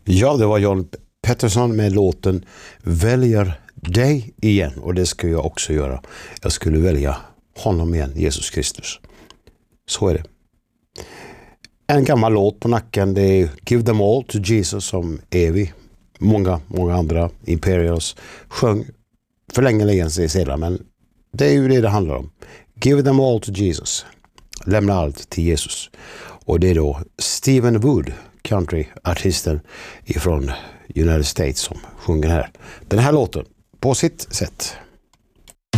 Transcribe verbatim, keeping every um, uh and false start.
Ja, det var John Pettersson med låten Väljer dig igen. Och det ska jag också göra. Jag skulle välja honom igen, Jesus Kristus. Så är det. En gammal låt på nacken, det är Give them all to Jesus som Evi. Många, många andra Imperials sjöng för länge, länge sedan. Men det är ju det det handlar om. Give them all to Jesus. Lämna allt till Jesus. Och det är då Stephen Wood, countryartisten ifrån United States, som sjunger här. Den här låten på sitt sätt.